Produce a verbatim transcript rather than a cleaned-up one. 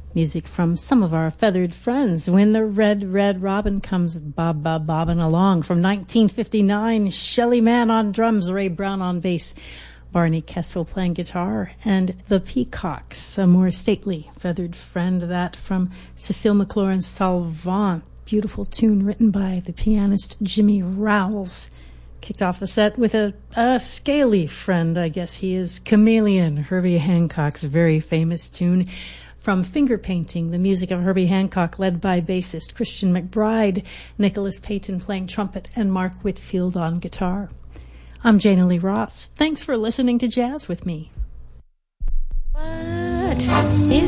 Music from some of our feathered friends. When the Red, Red Robin Comes Bob, Bob, Bobbin' Along. From nineteen fifty-nine, Shelly Manne on drums, Ray Brown on bass, Barney Kessel playing guitar, and the Peacocks, a more stately feathered friend. That from Cecile McLaurin's Salvant. Beautiful tune written by the pianist Jimmy Rowles. Kicked off the set with a, a scaly friend, I guess he is, Chameleon, Herbie Hancock's very famous tune. From Finger Painting, the music of Herbie Hancock, led by bassist Christian McBride, Nicholas Payton playing trumpet, and Mark Whitfield on guitar. I'm Jana Lee Ross. Thanks for listening to Jazz with me. What is